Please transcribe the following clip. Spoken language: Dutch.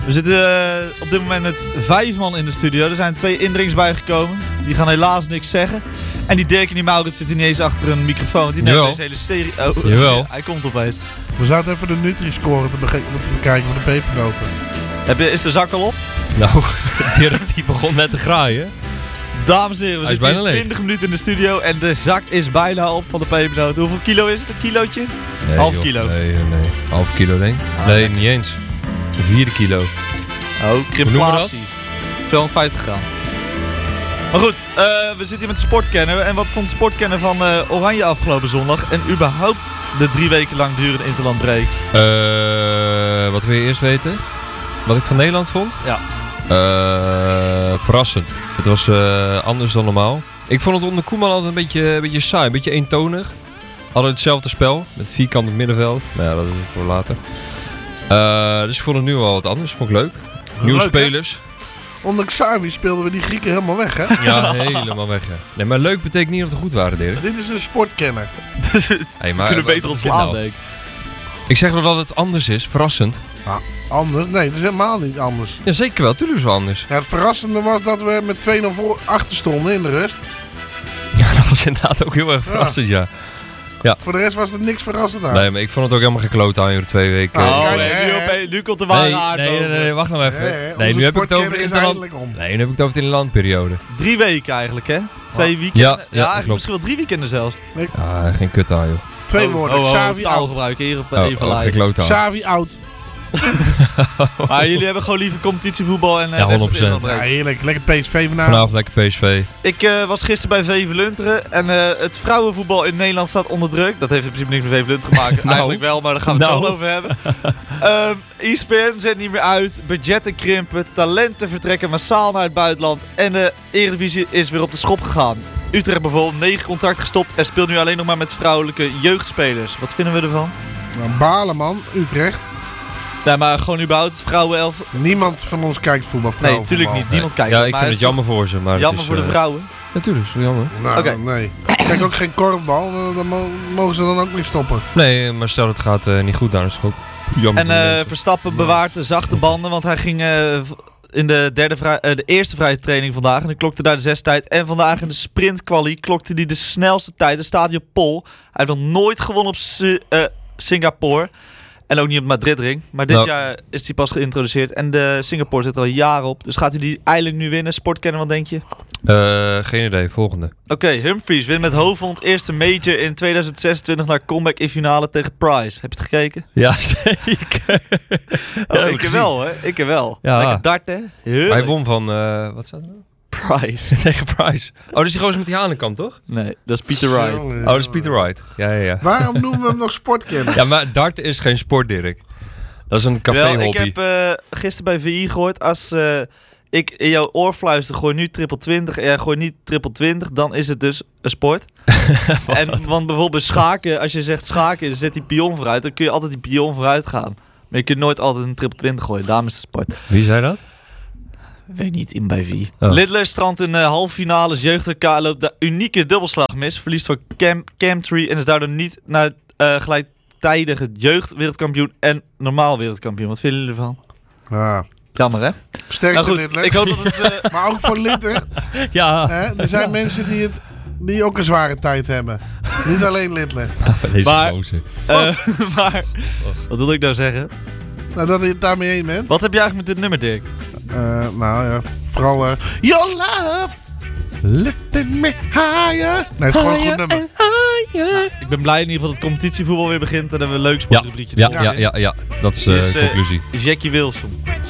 We zitten op dit moment met 5 man in de studio. Er zijn 2 indringers bijgekomen. Die gaan helaas niks zeggen. En die Dirk en die Maurits zitten niet eens achter een microfoon. Die neemt deze hele serie... Oh, Jawel. Hij komt opeens. We zaten even de Nutri-score te bekijken van de pepernoten. Is de zak al op? Nou, Dirk die begon net te graaien. Dames en heren, we zitten hier bijna leeg. 20 minuten in de studio en de zak is bijna op van de pepernoten. Hoeveel kilo is het? Een kilootje? Nee, Half joh. kilo. Nee. Half kilo denk ik. Ah, nee, lekker. niet eens. Een 4 kilo. Oh, noemen we krimflatie. 250 gram. Maar goed, we zitten hier met de sportkenner. En wat vond de sportkenner van Oranje afgelopen zondag? En überhaupt de 3 weken lang durende Interland break? Wat wil je eerst weten? Wat ik van Nederland vond? Ja. Verrassend. Het was anders dan normaal. Ik vond het onder Koeman altijd een beetje saai, een beetje eentonig. Hadden hetzelfde spel, met vierkant het middenveld. Nou ja, dat is voor later. Dus ik vond het nu wel wat anders, vond ik leuk. Nieuwe Leuk, spelers. Onder Xavi speelden we die Grieken helemaal weg, hè? Ja, helemaal weg. Ja. Nee, maar leuk betekent niet dat we goed waren, Dirk. Dit is een sportkenner. Dus we Hey, maar, kunnen beter wat is ons dit slaan, nou? denk ik. Ik zeg wel dat het anders is, verrassend. Anders? Nee, het is helemaal niet anders. Ja, zeker wel, tuurlijk is het wel anders. Ja, het verrassende was dat we met 2-0 voor achter stonden in de rust. Ja, dat was inderdaad ook heel erg verrassend, ja. Voor de rest was er niks verrassend aan. Nee, maar ik vond het ook helemaal gekloot aan, joh, 2 weken. Oh, kijk, nee, nu komt de ware aard over. Nee, wacht nou even. Nee, Nee, onze nu heb ik het over sportkenner de is interland. eindelijk om. Nee, nu heb ik het over de interlandperiode. 3 weken eigenlijk, hè? 2 weekenden. Ja, eigenlijk klopt. misschien wel 3 weekenden zelfs. Ah, geen kut aan, joh. 2 woorden. Xavi out. Taalgebruik hier op even live. gekloot aan. Xavi out. Maar jullie hebben gewoon liever competitievoetbal en... Ja, 100%. Ja, heerlijk. Lekker PSV vanavond. Vanavond lekker PSV. Ik was gisteren bij VV Lunteren en het vrouwenvoetbal in Nederland staat onder druk. Dat heeft in principe niks met VV Lunteren te maken. Nou. Eigenlijk wel, maar daar gaan we het Nou. zo over hebben. ESPN zet niet meer uit, budgetten krimpen, talenten vertrekken massaal naar het buitenland en de Eredivisie is weer op de schop gegaan. Utrecht bijvoorbeeld 9 contract gestopt en speelt nu alleen nog maar met vrouwelijke jeugdspelers. Wat vinden we ervan? Nou, balen, man. Utrecht. Nee, maar gewoon überhaupt vrouwen Niemand van ons kijkt voetbal. Nee, natuurlijk niet. Niemand kijkt. Ja, maar ik vind het jammer voor ze. Maar Jammer het is, voor de vrouwen. Natuurlijk, is het jammer. Nou, Oké. nee. Kijk ook geen korfbal. Dan mogen ze dan ook niet stoppen. Nee, maar stel het gaat niet goed, dan is het ook jammer En voor de mensen. Verstappen bewaart de zachte banden, want hij ging in de eerste vrije training vandaag en hij klokte daar de 6 tijd. En vandaag in de sprintqualie klokte hij de snelste tijd, de stadio Pol. Hij heeft nog nooit gewonnen op Singapore. En ook niet op Madrid-ring. Maar dit jaar is hij pas geïntroduceerd. En de Singapore zit er al jaren op. Dus gaat hij die eindelijk nu winnen? Sportkenner, wat denk je? Geen idee, volgende. Oké, Humphries wint met Hoofdhond eerste major in 2026 naar comeback in finale tegen Price. Heb je het gekeken? Ja, zeker. Ik wel, hè? Ik wel. Ja. Lekker darten. Hij won van, wat staat er nou? Price. Tegen Price. Oh, dat is die gozer met die hanenkant, toch? Nee, dat is Peter Wright. Jongen, Oh, dat is Peter Wright. Ja. Waarom noemen we hem nog sportkenner? Ja, maar dart is geen sport, Dirk. Dat is een Wel, café-hobby. ik heb gisteren bij VI gehoord, als ik in jouw oor fluister, gooi nu triple 20 en jij gooit niet triple 20, dan is het dus een sport. Want bijvoorbeeld schaken, als je zegt schaken, dan zet die pion vooruit, dan kun je altijd die pion vooruit gaan. Maar je kunt nooit altijd een triple 20 gooien, daarom is het sport. Wie zei dat? Weet niet, in bij VI. Oh. Lidler strandt in de halve finales jeugd-EK, loopt de unieke dubbelslag mis, verliest voor Camtree en is daardoor niet naar gelijktijdige jeugdwereldkampioen en normaal wereldkampioen. Wat vinden jullie ervan? Ja. Jammer, hè? Sterkte, Nou goed, Lidler. ik hoop dat het... Maar ook voor Lidler. Ja. Er zijn mensen die ook een zware tijd hebben. Niet alleen Lidler. Deze Maar- gozer. maar, wat wil ik nou zeggen? Nou, dat je het daarmee eens bent. Wat heb je eigenlijk met dit nummer, Dirk? Nou ja, vooral... Your love, lifting me higher. Nee, het is gewoon een goed nummer. Ik ben blij in ieder geval dat het competitievoetbal weer begint en dat we een leuk sportrubriekje doen. Ja, dat is de Hier is, conclusie. Jackie Wilson.